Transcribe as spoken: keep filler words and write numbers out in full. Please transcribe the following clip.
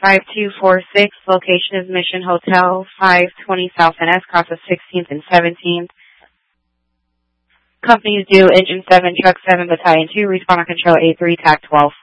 five two four six. Location is Mission Hotel, five twenty South N S, cross of sixteenth and seventeenth. Companies due, Engine seven, Truck seven, Battalion two, Responder Control eight three, T A C twelve.